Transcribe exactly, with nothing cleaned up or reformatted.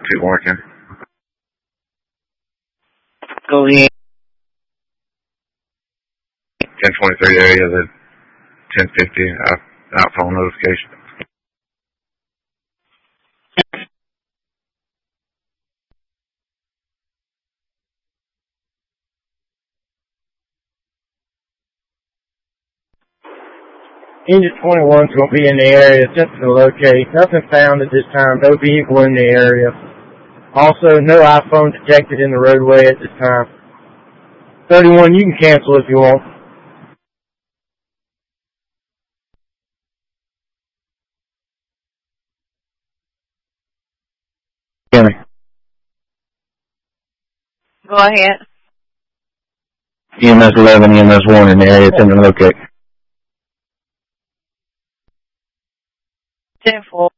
Keep working. Go ahead. ten twenty-three area, the ten fifty out, out phone notification. Engine twenty-one is going to be in the area, attempting to locate. Nothing found at this time. No vehicle in the area. Also, no iPhone detected in the roadway at this time. thirty-one, you can cancel if you want. Jimmy. Go ahead. E M S eleven, E M S one in the area, attempting to locate. ten four.